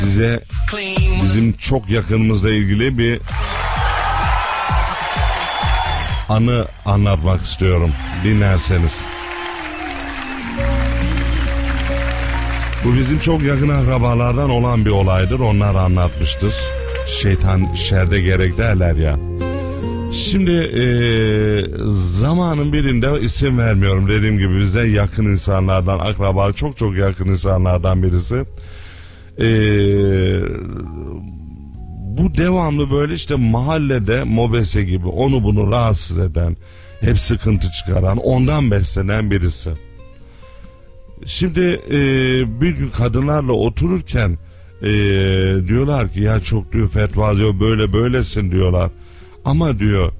Size bizim çok yakınımızla ilgili bir anı anlatmak istiyorum. Dinlerseniz. Bu bizim çok yakın akrabalardan olan bir olaydır. Onlar anlatmıştır. Şeytan şerde gerek derler ya. Şimdi zamanın birinde, isim vermiyorum, dediğim gibi bize yakın insanlardan, akraba, çok çok yakın insanlardan birisi. Bu devamlı böyle işte mahallede mobese gibi onu bunu rahatsız eden, hep sıkıntı çıkaran, ondan beslenen birisi. Şimdi bir gün kadınlarla otururken diyorlar ki ya çok diyor fetva diyor böyle böylesin diyorlar. Ama diyor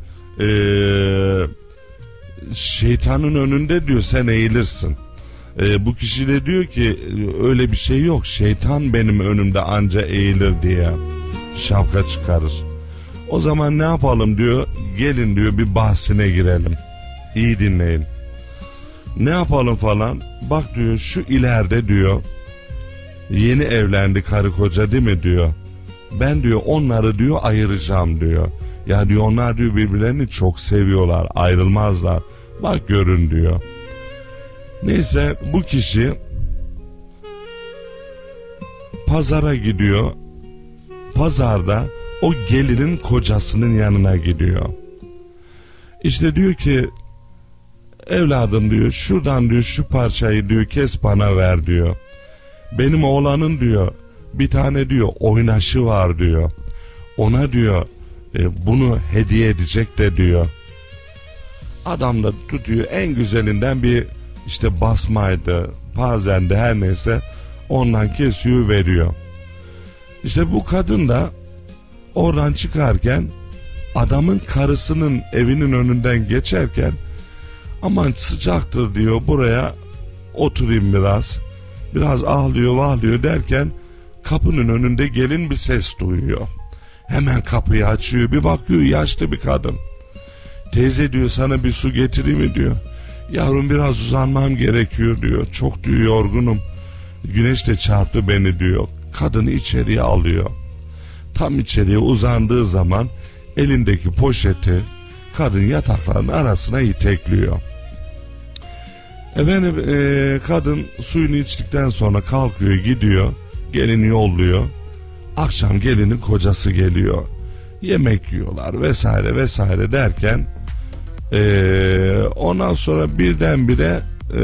şeytanın önünde diyor sen eğilirsin. Bu kişi de diyor ki öyle bir şey yok, şeytan benim önümde anca eğilir diye şapka çıkarır. O zaman ne yapalım diyor, gelin diyor bir bahsine girelim, iyi dinleyin. Ne yapalım falan, bak diyor şu ileride diyor yeni evlendi karı koca değil mi diyor. Ben diyor onları diyor ayıracağım diyor. Ya diyor onlar diyor birbirlerini çok seviyorlar, ayrılmazlar. Bak görün diyor. Neyse bu kişi pazara gidiyor. Pazarda o gelinin kocasının yanına gidiyor. İşte diyor ki evladım diyor şuradan diyor şu parçayı diyor kes bana ver diyor. Benim oğlanın diyor bir tane diyor oynaşı var diyor. Ona diyor bunu hediye edecek de diyor. Adam da tutuyor en güzelinden bir işte basmaydı, pazendi her neyse ondan kesiyor veriyor. İşte bu kadın da oradan çıkarken adamın karısının evinin önünden geçerken aman sıcaktır diyor buraya oturayım biraz ağlıyor vahlıyor derken kapının önünde gelin bir ses duyuyor. Hemen kapıyı açıyor, bir bakıyor yaşlı bir kadın. Teyze diyor sana bir su getireyim mi diyor. Yavrum biraz uzanmam gerekiyor diyor. Çok diyor yorgunum. Güneş de çarptı beni diyor. Kadını içeriye alıyor. Tam içeriye uzandığı zaman elindeki poşeti kadın yatakların arasına itekliyor. Efendim kadın suyunu içtikten sonra kalkıyor gidiyor. Gelini yolluyor. Akşam gelinin kocası geliyor. Yemek yiyorlar vesaire vesaire derken ondan sonra birdenbire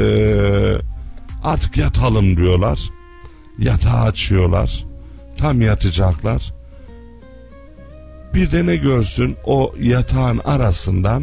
artık yatalım diyorlar. Yatağı açıyorlar. Tam yatacaklar. Bir de ne görsün o yatağın arasından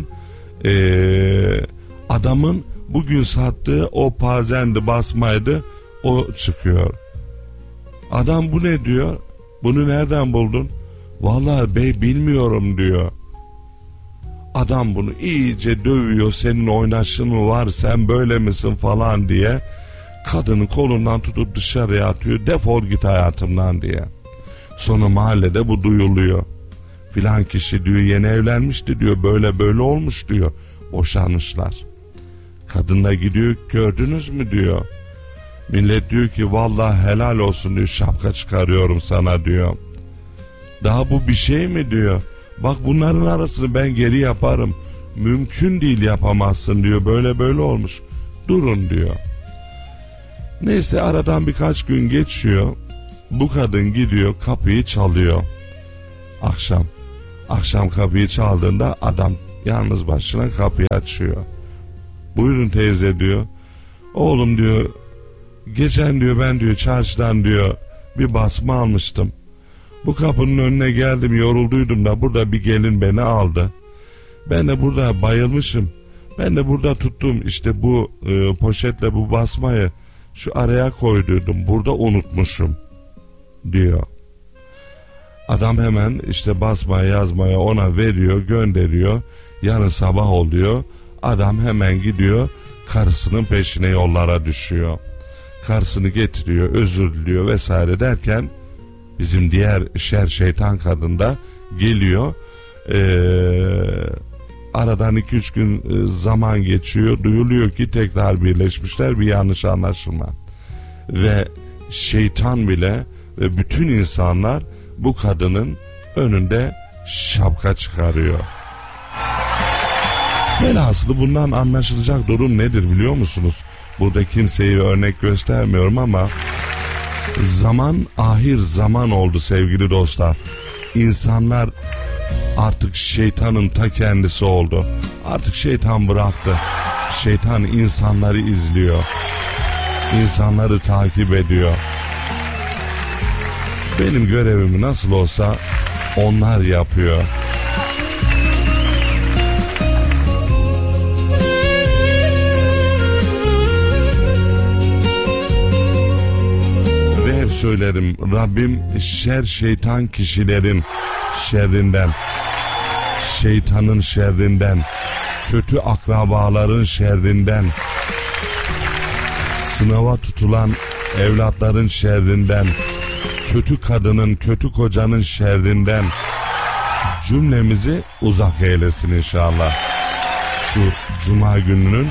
adamın bugün sattığı o pazendi basmaydı o çıkıyor. Adam bu ne diyor? Bunu nereden buldun? Vallahi bey bilmiyorum diyor. Adam bunu iyice dövüyor, senin oynaşın mı var, sen böyle misin falan diye. Kadını kolundan tutup dışarıya atıyor, defol git hayatımdan diye. Sonra mahallede bu duyuluyor. Filan kişi diyor yeni evlenmişti diyor, böyle böyle olmuş diyor. Boşanmışlar. Kadınla gidiyor, gördünüz mü diyor. Millet diyor ki vallahi helal olsun diyor, şapka çıkarıyorum sana diyor. Daha bu bir şey mi diyor. Bak bunların arasını ben geri yaparım. Mümkün değil yapamazsın diyor, böyle böyle olmuş. Durun diyor. Neyse aradan birkaç gün geçiyor. Bu kadın gidiyor kapıyı çalıyor. Akşam kapıyı çaldığında adam yalnız başına kapıyı açıyor. Buyurun teyze diyor. Oğlum diyor geçen diyor ben diyor çarşıdan diyor bir basma almıştım. Bu kapının önüne geldim, yorulduydum da burada bir gelin beni aldı. Ben de burada bayılmışım. Ben de burada tuttum işte bu poşetle bu basmayı şu araya koyduydum. Burada unutmuşum diyor. Adam hemen işte basmaya yazmaya ona veriyor, gönderiyor. Yarın sabah oluyor. Adam hemen gidiyor karısının peşine, yollara düşüyor. Karısını getiriyor, özür diliyor vesaire derken bizim diğer şer şeytan kadın da geliyor. Aradan 2-3 gün zaman geçiyor. Duyuluyor ki tekrar birleşmişler, bir yanlış anlaşılma. Ve şeytan bile ve bütün insanlar bu kadının önünde şapka çıkarıyor. Velhasılı bundan anlaşılacak durum nedir biliyor musunuz? Burada kimseyi örnek göstermiyorum ama zaman ahir zaman oldu sevgili dostlar. İnsanlar artık şeytanın ta kendisi oldu. Artık şeytan bıraktı. Şeytan insanları izliyor. İnsanları takip ediyor. Benim görevimi nasıl olsa onlar yapıyor. Ve hep söylerim, Rabbim şeytan kişilerin şerrinden, şeytanın şerrinden, kötü akrabaların şerrinden, sınava tutulan evlatların şerrinden, kötü kadının, kötü kocanın şerrinden cümlemizi uzak eylesin inşallah. Şu cuma gününün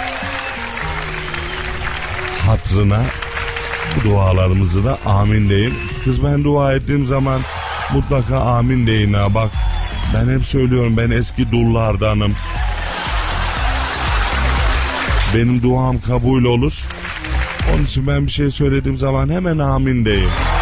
hatırına bu dualarımızı da amin deyin. Kız ben dua ettiğim zaman mutlaka amin deyin ha. Bak ben hep söylüyorum, ben eski dullardanım. Benim duam kabul olur. Onun için ben bir şey söylediğim zaman hemen amin deyin.